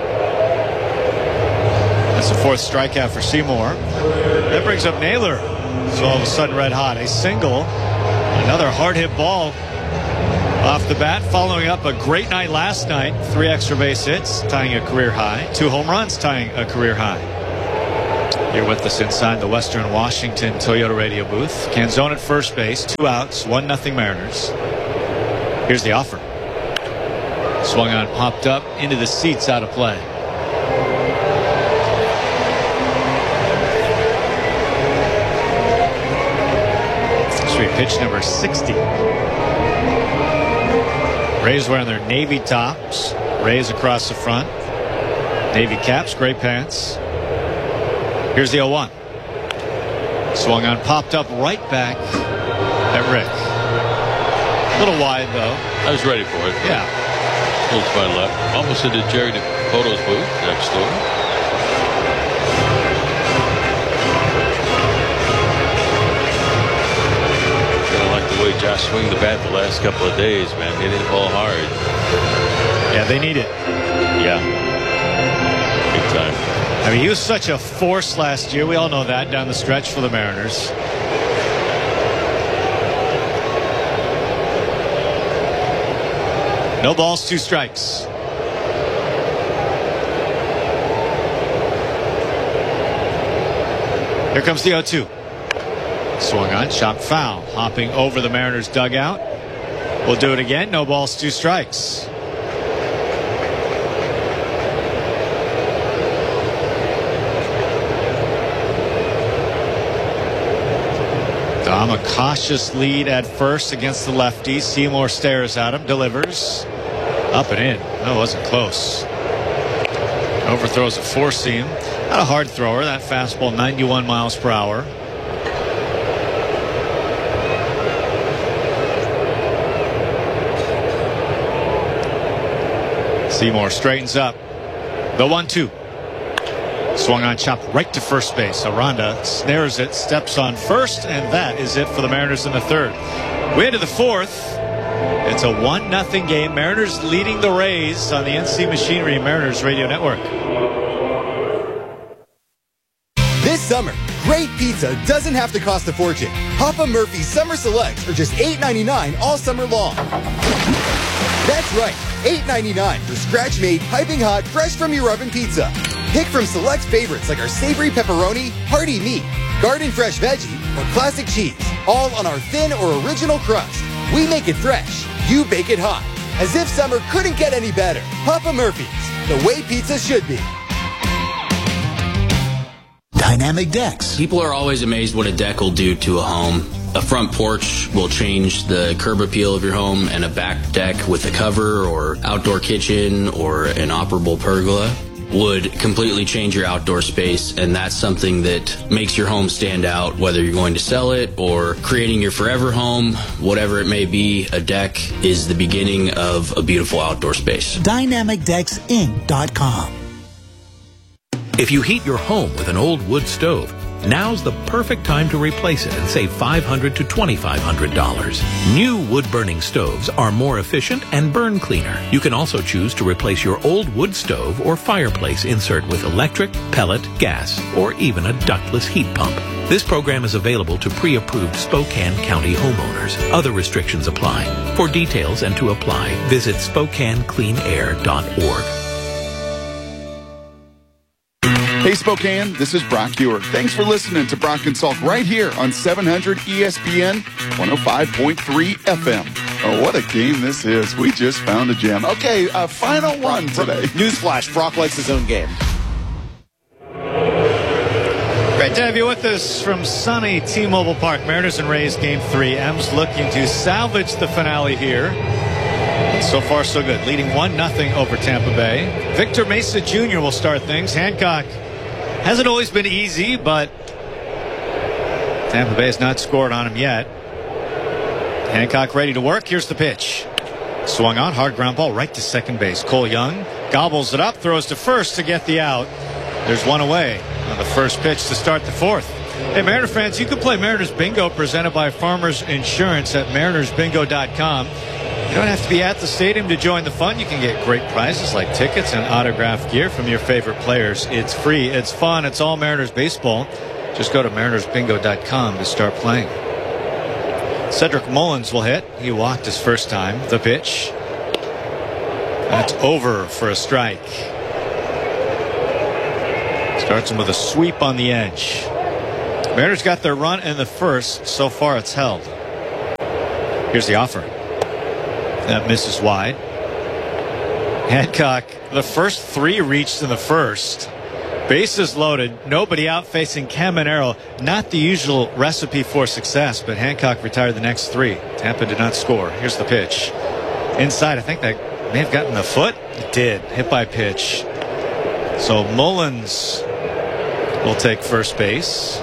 That's the fourth strikeout for Seymour. That brings up Naylor. So all of a sudden red hot. A single. Another hard hit ball off the bat, following up a great night last night. Three extra base hits, tying a career high. Two home runs, tying a career high. Here with us inside the Western Washington Toyota radio booth. Canzone at first base, two outs, one nothing Mariners. Here's the offer. Swung on, popped up into the seats, out of play. Straight pitch number sixty. Rays wearing their navy tops. Rays across the front. Navy caps, gray pants. Here's the oh one. Swung on, popped up right back at Rick. A little wide, though. I was ready for it. Yeah. A little to my left. Almost into Jerry DePoto's booth next door. Kind of like the way Josh swung the bat the last couple of days, man. Hitting the ball hard. Yeah, they need it. Yeah. Big time. I mean, he was such a force last year. We all know that down the stretch for the Mariners. No balls, two strikes. Here comes the oh two. Swung on, chopped foul. Hopping over the Mariners dugout. We'll do it again. No balls, two strikes. Dom, a cautious lead at first against the lefty. Seymour stares at him, delivers. Up and in. That wasn't close. Overthrows a four seam. Not a hard thrower. That fastball ninety-one miles per hour. Seymour straightens up. The one two. Swung on, chopped right to first base. Aranda snares it, steps on first, and that is it for the Mariners in the third. We into the fourth. It's a one nothing game. Mariners leading the Rays on the N C Machinery Mariners Radio Network. This summer, great pizza doesn't have to cost a fortune. Papa Murphy's Summer Selects are just eight ninety-nine all summer long. That's right, eight ninety-nine for scratch-made, piping hot, fresh from your oven pizza. Pick from select favorites like our savory pepperoni, hearty meat, garden fresh veggie, or classic cheese, all on our thin or original crust. We make it fresh, you bake it hot. As if summer couldn't get any better. Papa Murphy's, the way pizza should be. Dynamic decks. People are always amazed what a deck will do to a home. A front porch will change the curb appeal of your home, and a back deck with a cover or outdoor kitchen or an operable pergola would completely change your outdoor space, and that's something that makes your home stand out, whether you're going to sell it or creating your forever home, whatever it may be. A deck is the beginning of a beautiful outdoor space. Dynamic Decks Inc dot com. If you heat your home with an old wood stove, now's the perfect time to replace it and save five hundred dollars to twenty-five hundred dollars. New wood-burning stoves are more efficient and burn cleaner. You can also choose to replace your old wood stove or fireplace insert with electric, pellet, gas, or even a ductless heat pump. This program is available to pre-approved Spokane County homeowners. Other restrictions apply. For details and to apply, visit Spokane Clean Air dot org. Hey Spokane, this is Brock Ewert. Thanks for listening to Brock and Salk right here on seven hundred E S P N one oh five point three F M. Oh, what a game this is. We just found a gem. Okay, uh, final one today. Newsflash, Brock likes his own game. Great to have you with us from sunny T-Mobile Park. Mariners and Rays game three. M's looking to salvage the finale here. So far, so good. Leading one nothing over Tampa Bay. Victor Mesa Junior will start things. Hancock hasn't always been easy, but Tampa Bay has not scored on him yet. Hancock ready to work. Here's the pitch. Swung on. Hard ground ball right to second base. Cole Young gobbles it up. Throws to first to get the out. There's one away on the first pitch to start the fourth. Hey, Mariner fans, you can play Mariners Bingo presented by Farmers Insurance at mariners bingo dot com. You don't have to be at the stadium to join the fun. You can get great prizes like tickets and autographed gear from your favorite players. It's free. It's fun. It's all Mariners baseball. Just go to mariners bingo dot com to start playing. Cedric Mullins will hit. He walked his first time. The pitch. That's over for a strike. Starts him with a sweep on the edge. Mariners got their run in the first. So far it's held. Here's the offer. That misses wide. Hancock, the first three reached in the first. Bases loaded. Nobody out facing Caminero. Not the usual recipe for success, but Hancock retired the next three. Tampa did not score. Here's the pitch. Inside, I think that may have gotten the foot. It did. Hit by pitch. So Mullins will take first base.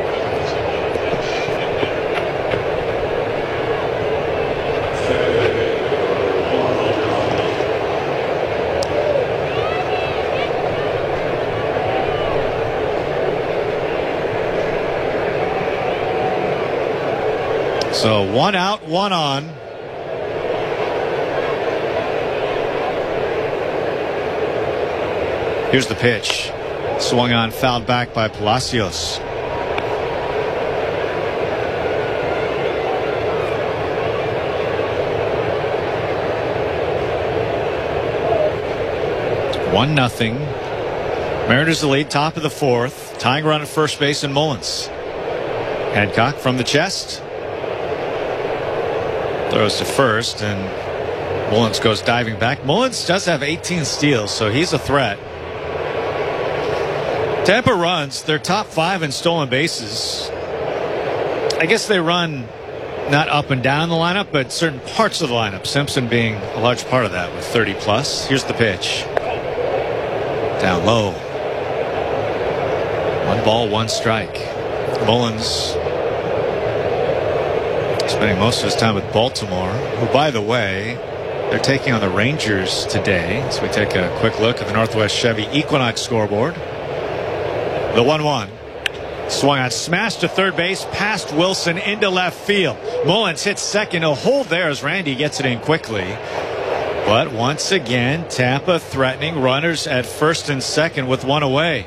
So one out, one on. Here's the pitch. Swung on, fouled back by Palacios. One nothing. Mariners the lead, top of the fourth. Tying run at first base and Mullins. Hancock from the chest. Throws to first, and Mullins goes diving back. Mullins does have eighteen steals, so he's a threat. Tampa runs. They're top five in stolen bases. I guess they run not up and down the lineup, but certain parts of the lineup. Simpson being a large part of that with thirty plus. Here's the pitch. Down low. One ball, one strike. Mullins spending most of his time with Baltimore, who, by the way, they're taking on the Rangers today. So we take a quick look at the Northwest Chevy Equinox scoreboard. The one one. Swung on, smashed to third base, past Wilson into left field. Mullins hits second. He'll hold there as Randy gets it in quickly. But once again, Tampa threatening runners at first and second with one away.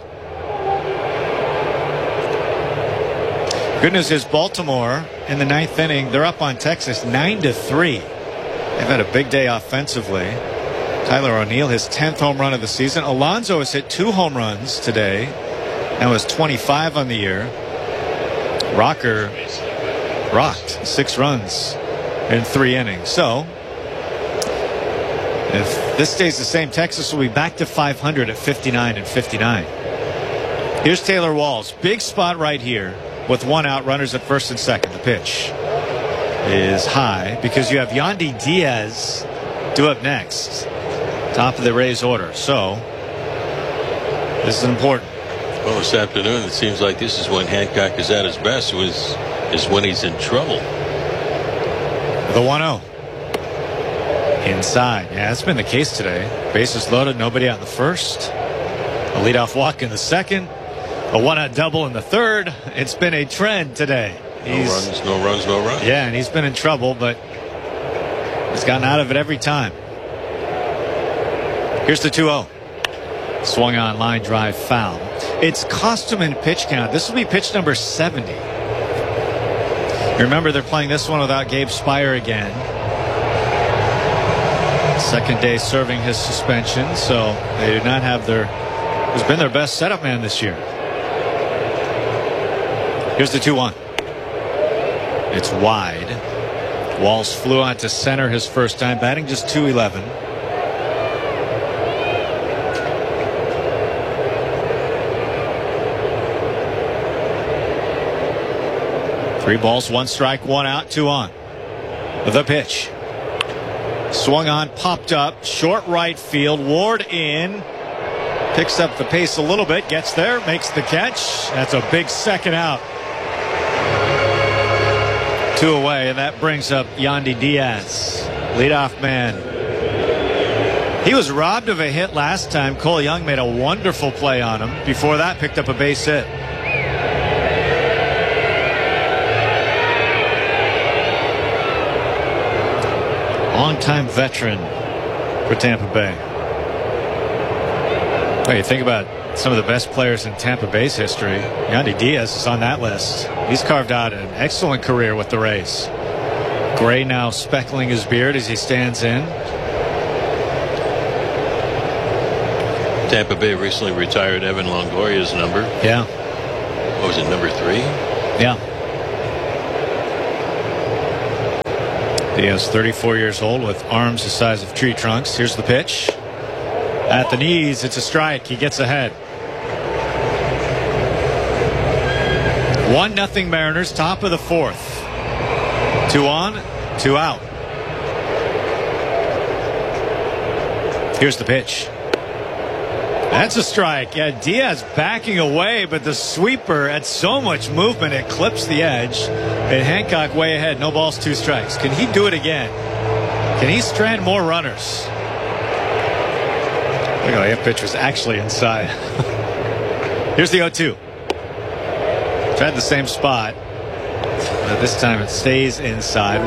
Good news is Baltimore in the ninth inning, they're up on Texas nine to three. They've had a big day offensively. Tyler O'Neill, his tenth home run of the season. Alonso has hit two home runs today. That was twenty-five on the year. Rocker rocked six runs in three innings. So if this stays the same, Texas will be back to five hundred at fifty-nine and fifty-nine. Here's Taylor Walls. Big spot right here with one out, runners at first and second. The pitch is high because you have Yandy Diaz due up next. Top of the Rays order. So this is important. Well, this afternoon, it seems like this is when Hancock is at his best, was is when he's in trouble. The one oh. Inside. Yeah, that's been the case today. Bases loaded, nobody out in the first. A leadoff walk in the second. A one-out double in the third. It's been a trend today. He's, no runs, no runs, no runs. Yeah, and he's been in trouble, but he's gotten out of it every time. Here's the two oh. Swung on, line drive, foul. It's cost him in pitch count. This will be pitch number seventy. Remember, they're playing this one without Gabe Spire again. Second day serving his suspension, so they do not have their, who's been their best setup man this year. Here's the two one. It's wide. Walls flew on to center his first time, batting just two eleven. Three balls, one strike, one out, two on. The pitch. Swung on, popped up, short right field, Ward in. Picks up the pace a little bit, gets there, makes the catch. That's a big second out. Two away, and that brings up Yandy Diaz, leadoff man. He was robbed of a hit last time. Cole Young made a wonderful play on him. Before that, picked up a base hit. Longtime veteran for Tampa Bay. Well, you think about some of the best players in Tampa Bay's history. Yandy Diaz is on that list. He's carved out an excellent career with the Rays. Gray now speckling his beard as he stands in. Tampa Bay recently retired Evan Longoria's number. Yeah. What was it, number three? Yeah. Diaz, thirty-four years old with arms the size of tree trunks. Here's the pitch. At the knees, it's a strike. He gets ahead. One nothing Mariners, top of the fourth. Two on, two out. Here's the pitch. That's a strike. Yeah, Diaz backing away, but the sweeper had so much movement it clips the edge. And Hancock way ahead. No balls, two strikes. Can he do it again? Can he strand more runners? Look at that pitch was actually inside. Here's the oh two. Tried the same spot. But this time it stays inside.